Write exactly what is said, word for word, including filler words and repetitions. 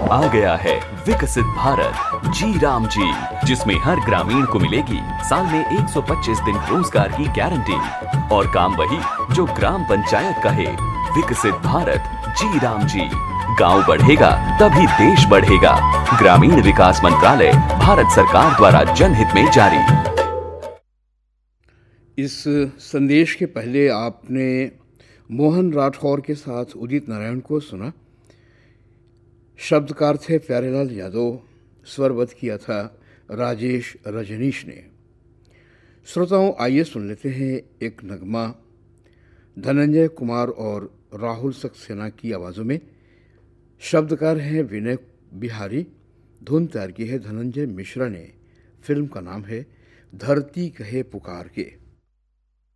आ गया है विकसित भारत जी राम जी, जिसमें हर ग्रामीण को मिलेगी साल में एक सौ पच्चीस दिन रोजगार की गारंटी और काम वही जो ग्राम पंचायत कहे। विकसित भारत जी राम जी, गांव बढ़ेगा तभी देश बढ़ेगा। ग्रामीण विकास मंत्रालय, भारत सरकार द्वारा जनहित में जारी। इस संदेश के पहले आपने मोहन राठौर के साथ उदित नारायण को सुना। शब्दकार थे प्यारेलाल यादव, स्वरबद्ध किया था राजेश रजनीश ने। श्रोताओं, आइए सुन लेते हैं एक नगमा धनंजय कुमार और राहुल सक्सेना की आवाज़ों में। शब्दकार हैं विनय बिहारी, धुन तैयार की है धनंजय मिश्रा ने। फिल्म का नाम है धरती कहे पुकार के।